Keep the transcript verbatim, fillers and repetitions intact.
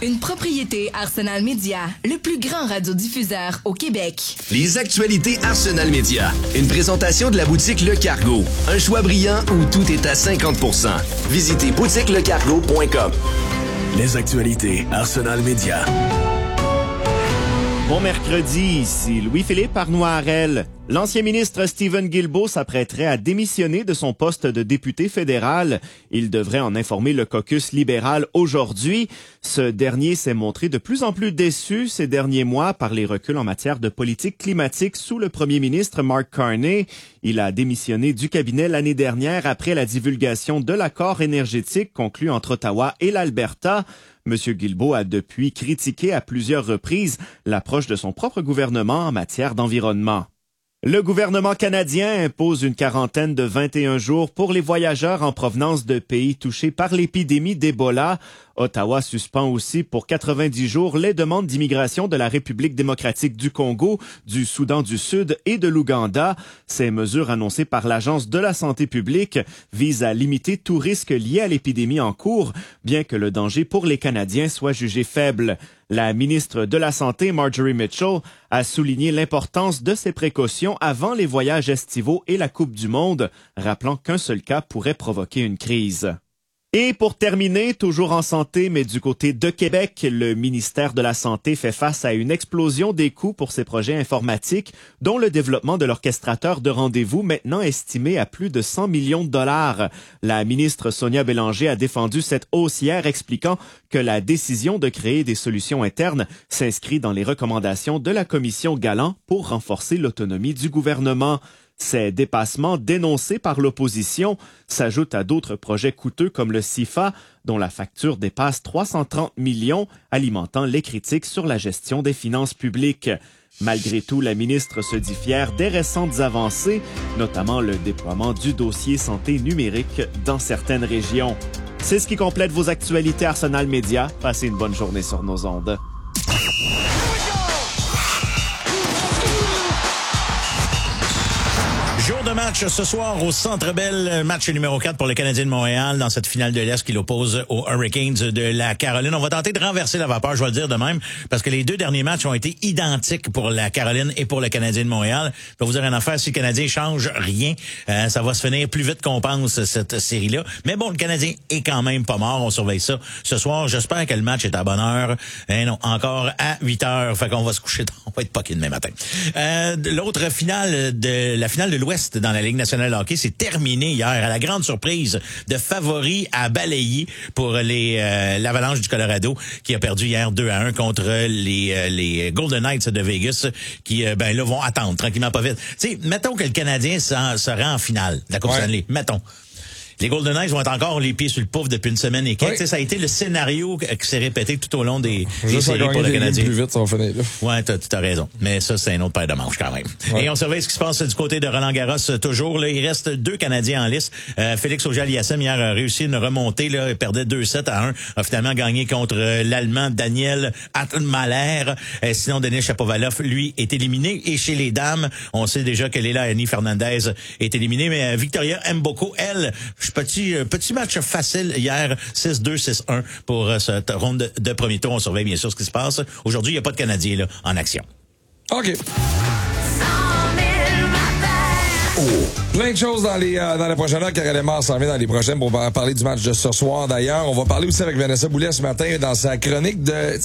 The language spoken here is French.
Une propriété Arsenal Média, le plus grand radiodiffuseur au Québec. Les actualités Arsenal Média. Une présentation de la boutique Le Cargo. Un choix brillant où tout est à cinquante pour cent. Visitez boutique le cargo point com. Les actualités Arsenal Média. Bon mercredi, ici Louis-Philippe Arnoirel. L'ancien ministre Stephen Guilbeault s'apprêterait à démissionner de son poste de député fédéral. Il devrait en informer le caucus libéral aujourd'hui. Ce dernier s'est montré de plus en plus déçu ces derniers mois par les reculs en matière de politique climatique sous le premier ministre Mark Carney. Il a démissionné du cabinet l'année dernière après la divulgation de l'accord énergétique conclu entre Ottawa et l'Alberta. M. Guilbeault a depuis critiqué à plusieurs reprises l'approche de son propre gouvernement en matière d'environnement. Le gouvernement canadien impose une quarantaine de vingt et un jours pour les voyageurs en provenance de pays touchés par l'épidémie d'Ebola. Ottawa suspend aussi pour quatre-vingt-dix jours les demandes d'immigration de la République démocratique du Congo, du Soudan du Sud et de l'Ouganda. Ces mesures annoncées par l'Agence de la santé publique visent à limiter tout risque lié à l'épidémie en cours, bien que le danger pour les Canadiens soit jugé faible. La ministre de la Santé, Marjorie Mitchell, a souligné l'importance de ces précautions avant les voyages estivaux et la Coupe du Monde, rappelant qu'un seul cas pourrait provoquer une crise. Et pour terminer, toujours en santé, mais du côté de Québec, le ministère de la Santé fait face à une explosion des coûts pour ses projets informatiques, dont le développement de l'orchestrateur de rendez-vous, maintenant estimé à plus de cent millions de dollars. La ministre Sonia Bélanger a défendu cette hausse hier, expliquant que la décision de créer des solutions internes s'inscrit dans les recommandations de la commission Galland pour renforcer l'autonomie du gouvernement. Ces dépassements dénoncés par l'opposition s'ajoutent à d'autres projets coûteux comme le C I F A, dont la facture dépasse trois cent trente millions, alimentant les critiques sur la gestion des finances publiques. Malgré tout, la ministre se dit fière des récentes avancées, notamment le déploiement du dossier santé numérique dans certaines régions. C'est ce qui complète vos actualités Arsenal Média. Passez une bonne journée sur nos ondes. Jour de match ce soir au Centre Bell, match numéro quatre pour le Canadien de Montréal dans cette finale de l'Est qui l'oppose aux Hurricanes de la Caroline. On va tenter de renverser la vapeur, je vais le dire de même, parce que les deux derniers matchs ont été identiques pour la Caroline et pour le Canadien de Montréal. Je vais vous dire une affaire, si le Canadien change rien, euh, ça va se finir plus vite qu'on pense, cette série-là. Mais bon, le Canadien est quand même pas mort, on surveille ça ce soir. J'espère que le match est à bonne heure. Eh non, encore à huit heures, fait qu'on va se coucher, on va être poqué demain matin. Euh, l'autre finale, de la finale de l'Ouest dans la Ligue nationale de hockey, c'est terminé hier à la grande surprise de favoris à balayer pour les euh, l'Avalanche du Colorado qui a perdu hier deux à un contre les euh, les Golden Knights de Vegas qui euh, ben là vont attendre tranquillement pas vite. Tu sais, mettons que le Canadien se rend en finale de la Coupe Stanley, mettons. Les Golden Knights vont être encore les pieds sur le pouf depuis une semaine et quelques. Oui. Ça a été le scénario qui s'est répété tout au long des, des séries pour le Canadien. Plus vite, ça va finir, là. Ouais, t'as, t'as raison. Mais ça, c'est un autre paire de manches quand même. Ouais. Et on surveille ce qui se passe du côté de Roland-Garros toujours. Là, il reste deux Canadiens en lice. Euh, Félix Auger-Aliassime hier a réussi une remontée. Là, il perdait deux sept à un. A finalement gagné contre euh, l'Allemand Daniel Atmaler. Euh, sinon, Denis Shapovalov, lui, est éliminé. Et chez les dames, on sait déjà que Leila Annie Fernandez est éliminée. Mais euh, Victoria Mboko, elle, Petit, petit match facile hier, six deux, six un pour euh, cette ronde de, de premier tour. On surveille bien sûr ce qui se passe. Aujourd'hui, il n'y a pas de Canadiens là, en action. OK. Oh. Plein de choses dans les euh, dans la prochaine heure. Karel Emard s'en vient dans les prochaines pour parler du match de ce soir. D'ailleurs, on va parler aussi avec Vanessa Boulet ce matin dans sa chronique de